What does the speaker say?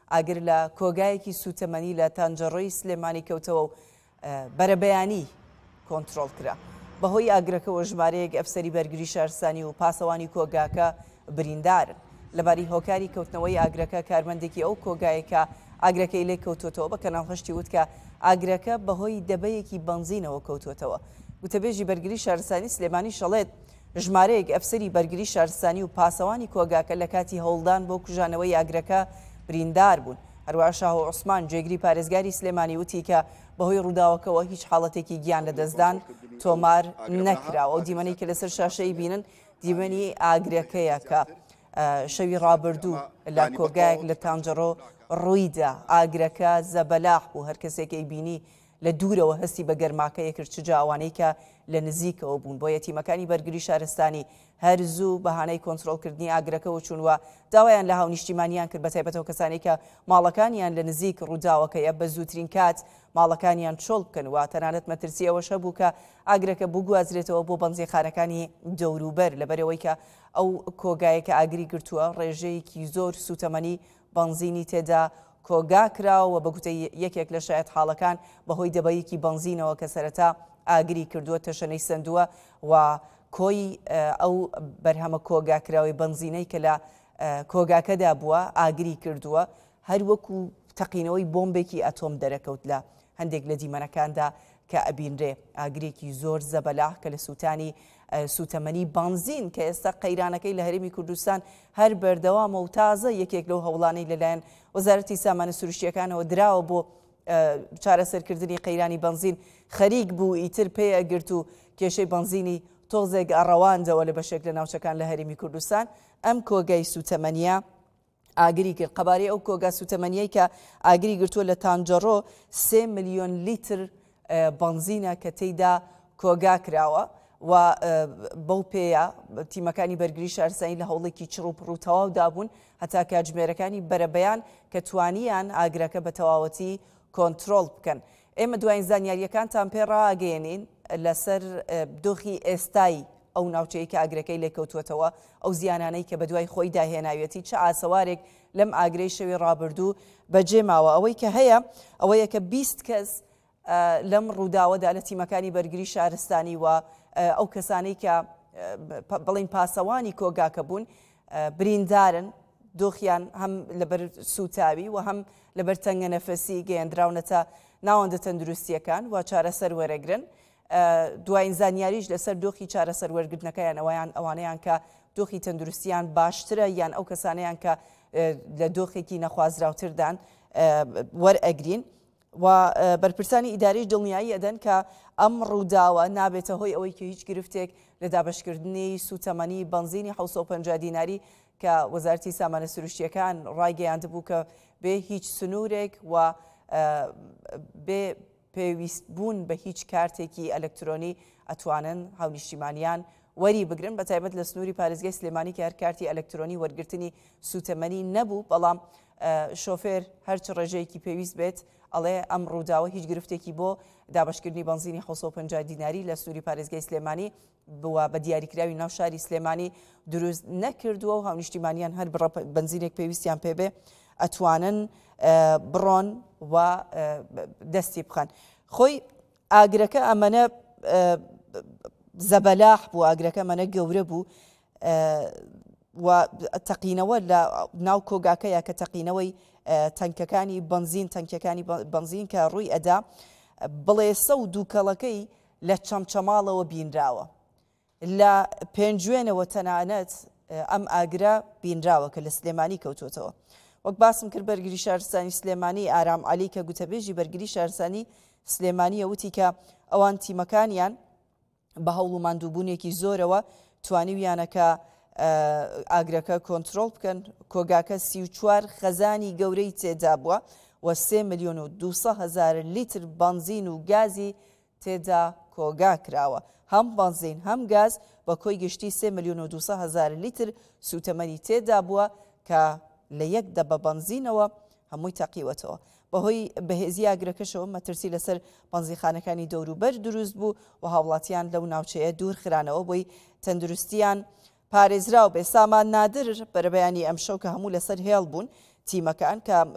ئاگر لە کۆگایەکی سوتەمەنی لە تانجەڕۆی سلێمانی کەوتەوە و بەرەبەیانی کۆنتترۆل کرا. بەهۆی ئاگرەکەەوە ژمارەیەک ئەفسەری بەرگری شارستانی و پاسەوانی کۆگاکە بریندارن. لەباری هۆکاری کەوتنەوەی ئاگرەکە کارمەندێکی ئەو کۆگایەکە ئاگرەکەی لێ کەوتوتەوە بە کەناڵهشتی وت کە ئاگرەکە بەهۆی دەبەیەکی بنزینەوە کەوتوتەوە. وتەبێژی بەرگری شارستانی سلێمانی شەڵێت ژمارەیەک ئەفسەری بەرگری شارستانی و پاسەوانی کۆگاکە لە کاتی هەوڵدان بۆ کوژانەوەی ئاگرەکە بریندار بوون. هەروەها شاهۆ عوسمان جێگری پارێزگاری سلێمانی وتی کە بەهۆی ڕووداوەکەەوە هیچ حاڵەتێکی گیان لە دەستدان تۆمار نەکراوە و دیمەنەی کە لەسەر شاشەی بینن دیمەنی ئاگرەکەیە کە شەوی ڕابردوو لە کۆگایەک لە تانجەڕۆ ڕوویدا. ئاگرەکە زەبەلاح بوو، هەر کەسێکی بینی لە دوورەوە هەستی بە گەرماکەیە کرد چجا ئەوانەی کە لە نزیکەوە بوون. بۆ یەتیمەکانی بەرگری شارستانی هەرزوو بەهانەی کۆنتترۆلکردنی ئاگرەکەەوە چوونوە داوایان لە هاونیشتیمانیان کرد بە تایبەتەوە کەسانی کە ماڵەکانیان لە نزیک ڕووداوەکەیە بە زووترین کات ماڵەکانیان چۆڵ بکەن و تەنانەت مەترسی ئەوەش هەبوو کە ئاگرەکە بگوازرێتەوە بۆ بەنزیخانەکانی دەوروبەر لەبەرەوەی کە ئەو کۆگایەکە ئاگری گرتووە ڕێژەیەکی زۆر سوتەمەنی بنزینی تێدا کۆگا کراوە بە گوتەی یەکێک لە شایەت حاڵەکان بەهۆی دەبەیەکی بنزینەوە کە سەرەتا ئاگری کردووە تەشەنەی سندووە و کۆی ئەو بەرهەمە کۆگاکراوی بنزینەی کە لە کۆگاکەدا بووە ئاگری کردووە هەر وەکو تەقینەوەی بۆمبێکی ئەتۆم دەرەکەوت لە هەندێک لە دیمەنەکاندا کە ئەبینرێ. ئاگرێکی زۆر زەبەلاح کە لە سووتانی سوتەمەنی بنزین کە ئێستا قەیرانەکەی لە هەرێمی کوردستان هەر بەردەوامە و تازە یەکێک لەو هەوڵانەی لەلایەن وەزارەتی سامانە سروشتیەکانەوە دراوە بۆ چارەسەرکردنی قەیرانی بنزین خەریک بوو ئیتر پێ ئەگرت و کێشەی بنزینی تۆزێک ئەڕەواندەوە لە بەشێک لە ناوچەکان لە هەرێمی کوردستان. ئەم کۆگای سوتەمەنیە ئاگری کرد. قەبارەی ئەو کۆگا سوتەمەنیەی کە ئاگری گرتووە لە تانجەڕۆ 3 ملیۆن لیتر بنزینە کە تێیدا کۆگا کراوە و بەو پێەیە تیمەکانی بەرگری شارستانی لە هەوڵێکی چڕوپڕ و تەواودا بوون هەتا کاتژمێرەکانی بەرەبەیان کە توانیان ئاگرەکە بە تەواوەتی کۆنتترۆل بکەن. ئێمە دوایین زانیاریەکانتان پێ ڕاگەێنین لەسەر دۆخی ئێستایی ئەو ناوچەیە کە ئاگرەکەی لێکەوتوێتەوە ئەو زیانانەی کە بەدوای خۆی داهێناوێتی چه ئاسەوارێک لەم ئاگرەی شەوی ڕابردوو بەجێماوە. ئەوەی کە هەیە ئەوەیە کە 20 کەس لەم ڕووداوەدا لە تیمەکانی بەرگری شارستانی و ئەو کەسانەی کە بڵین پاسەوانی کۆگاکە بوون بریندارن، دۆخیان هەم لەبەر سوتاوی و هەم لەبەر تەنگە نەفەسی گەیەندراونەتە ناوەندە تەندروستیەکان و چارەسەر وەرەگرن. دوایین زانیاریش لەسەر دۆخی چارەسەر وەرگرتنەکەیان ئەوانەیان کە دۆخی تەندروستیان باشترە یان ئەو کەسانەیان کە لە دۆخێکی نەخوازراوتردان وەرئەگرین و بەرپرسانی ئیداریش دڵنیایی ئەدەن کە ئەم ڕووداوە نابێتە هۆی ئەوەی کە هیچ گرفتێک لە دابەشکردنی سوتەمەنی بنزینی 750 دیناری کە وەزارەتی سامانە سروشتیەکان ڕایگەیاندبوو کە بێ هیچ سنوورێک و بێ پێویست بوون بە هیچ کارتێکی ئەلکترۆنی ئەتوانن هاونیشتیمانیان وەری بگرن بە تایبەت لە سنووری پارێزگای سلێمانی کە هەر کارتی ئەلکترۆنی وەرگرتنی سوتەمەنی نەبوو بەڵام شۆفێر هەرچ ڕێژەیەکی پێویست بێت ئەڵێ ئەم ڕووداوە هیچ گرفتێکی بۆ دابشکردنی بنزینی 750 دیناری لە سنووری پارێزگای سلێمانی بووە بە دیاریکراوی ناو شاری سلێمانی دروست نەکردووە و هاونیشتیمانیان هەر بنزینێک پێویستیان پێبێ ئەتوانن بڕۆن و دەستی بخەن. خۆی ئاگرەکە ئەمەنە زەبەلاح بوو، ئاگرەکە ئەمەنە گەورە بوو و تەقینەوە لە ناو کۆگاکەیە کە تەقینەوەی تەنکەکانی بنزین تەنکەکانی بنزین کە ڕووی ئەدا بڵێسە و دووکەڵەکەی لە چەمچەماڵەوە بینراوە لە پێنجوێنەوە تەنانەت ئەم ئاگرە بینراوە کە لە سلێمانی کەوتوتەوە. وەک باسم کرد بەرگری شارستانی سلێمانی ئارام عەلی کە گوتەبێژی بەرگری شارستانی سلێمانیە وتی کە ئەوان تیمەکانیان بە هەوڵ و ماندووبوونێکی زۆرەوە توانیویانەکە ئاگرەکە کۆنتترۆل بکەن. کۆگاکە 34 خەزانی گەورەی تێدا بووە و 3 ملیۆن و 200,000 لیتر بنزین و گازی تێدا کۆگا کراوە. هەم بنزین هەم گاز بە کۆی گشتی 3 ملیۆن و 200,000 لیتر سوتەمەنی تێدا بووە کە لە یەک دەبە بنزینەوە هەمووی تەقیوەتەوە. بەهۆی بەهێزی ئاگرەکەشەوە مەترسی لەسەر بنزینخانەکانی دەوروبەر دروست بوو و هاوڵاتیان لەو ناوچەیە دوور خرانەوە بۆی تەندروستیان پارێزراو بێ. سامان نادر بەرەبەیانی ئەم شەو کە هەموو لەسەر هێڵ بوون تیمەکان کە